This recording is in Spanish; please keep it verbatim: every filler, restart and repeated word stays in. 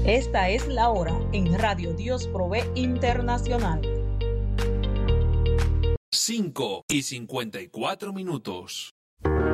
Esta es la hora en Radio Dios Provee Internacional. cinco y cincuenta y cuatro minutos.